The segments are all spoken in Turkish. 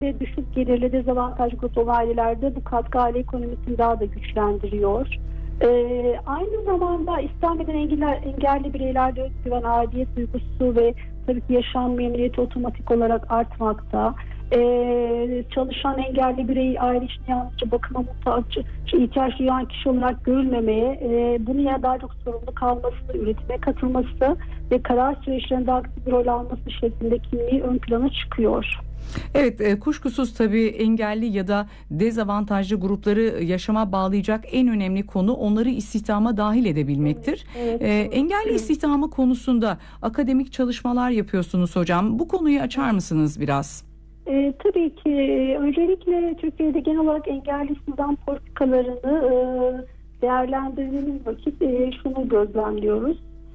özellikle düşük gelirli dezavantaj gruplu ailelerde bu katkı aile ekonomisini daha da güçlendiriyor. Aynı zamanda istenmeden engelli bireylerde özgüven, aidiyet duygusu ve tabii ki yaşam memnuniyeti otomatik olarak artmakta. Çalışan engelli birey aile içinde yalnızca bakıma muhtaç, ihtiyaç duyan kişi olarak görülmemeye, bunun ya daha çok sorumlu kalması, üretime katılması ve karar süreçlerinde aktif bir rol alması şeklinde kimliği ön plana çıkıyor. Evet, kuşkusuz tabii engelli ya da dezavantajlı grupları yaşama bağlayacak en önemli konu onları istihdama dahil edebilmektir. Evet. Engelli istihdamı konusunda akademik çalışmalar yapıyorsunuz hocam. Bu konuyu açar mısınız biraz? Tabii ki öncelikle Türkiye'de genel olarak engelli istihdam politikalarını değerlendirdiğimiz vakit şunu gözlemliyoruz.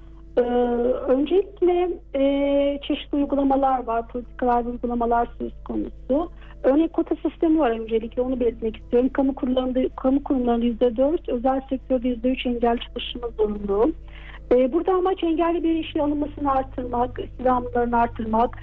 Öncelikle çeşitli uygulamalar var, politikalar ve uygulamalar söz konusu. Örnek kota sistemi var, öncelikle onu belirtmek istiyorum. Kamu kurumlarında %4, özel sektörde %3 engelli çalışma zorunlu. Burada amaç engelli bir işe alınmasını artırmak, istihdamlarını artırmak.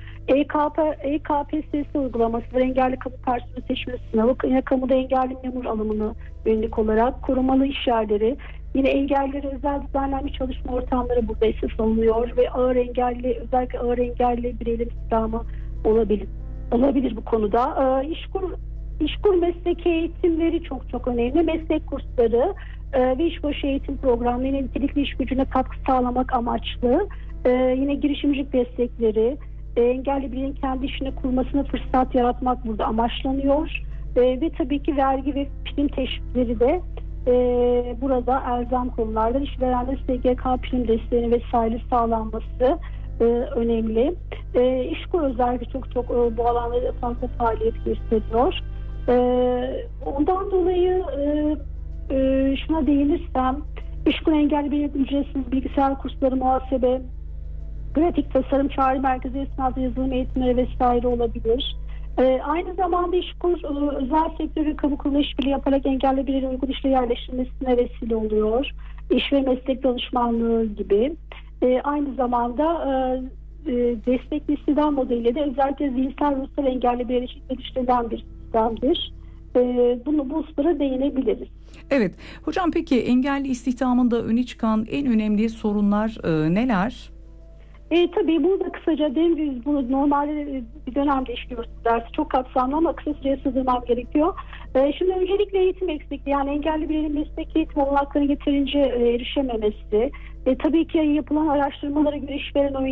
EKPSS uygulaması var, engelli kamu personeli seçme sınavı, yine kamuda engelli memur alımını yönelik olarak korumalı iş yerleri. Yine engellilere özel düzenlenmiş çalışma ortamları burada esas alınıyor ve özellikle ağır engelli bireylerin istihdamı olabilir bu konuda. İşkur mesleki eğitimleri çok önemli. Meslek kursları ve işbaşı eğitim programları nitelikli iş gücüne katkı sağlamak amaçlı. Yine girişimcilik destekleri, engelli bireyin kendi işini kurmasına fırsat yaratmak burada amaçlanıyor. Ve tabii ki vergi ve prim teşvikleri de burada elzem konularda işverenler SGK prim desteğini vesaire sağlanması önemli. İşkur özellikle çok bu alanda fazla faaliyet gösteriyor. Ondan dolayı şuna değinirsem, İşkur engelli bir ücretsiz bilgisayar kursları, muhasebe, grafik tasarım, çağrı merkezi esnafı yazılım eğitimleri vesaire olabilir. Aynı zamanda İşkur özel sektör ve kamu kurumu işbirliği yaparak engelli bireylerin uygun işe yerleştirilmesine vesile oluyor. İş ve meslek danışmanlığı gibi. Aynı zamanda destekli istihdam modeliyle de özellikle zihinsel ruhsal engelli bireyler için geliştirilen bir sistemdir. Bu hususlara değinebiliriz. Evet. Hocam peki engelli istihdamında öne çıkan en önemli sorunlar neler? Tabii burada kısaca biz bunu normalde bir dönemde işliyoruz dersi. Çok kapsamlı ama kısa süreye sığdırmam gerekiyor. Şimdi öncelikle eğitim eksikliği, yani engelli bireylerin mesleki eğitim olanaklarına yeterince erişememesi. Tabii ki yapılan araştırmalara göre işveren